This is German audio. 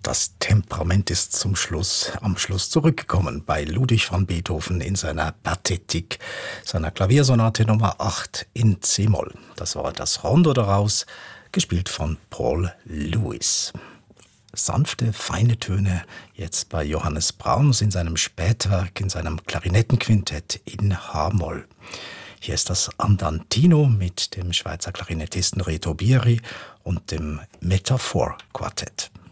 das Temperament ist am Schluss zurückgekommen bei Ludwig van Beethoven in seiner Pathetik, seiner Klaviersonate Nummer 8 in C-Moll. Das war das Rondo daraus, gespielt von Paul Lewis. Sanfte, feine Töne jetzt bei Johannes Brahms in seinem Spätwerk, in seinem Klarinettenquintett in H-Moll. Hier ist das Andantino mit dem Schweizer Klarinettisten Reto Bieri und dem Metaphor-Quartett.